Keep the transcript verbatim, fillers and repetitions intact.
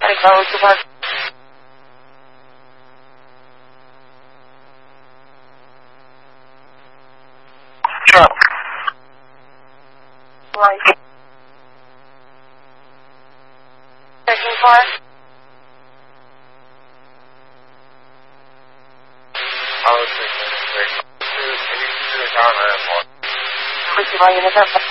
Gotta go to work. Sure. Right. Checking for? I was thinking, can you do the comment? Which one you look up?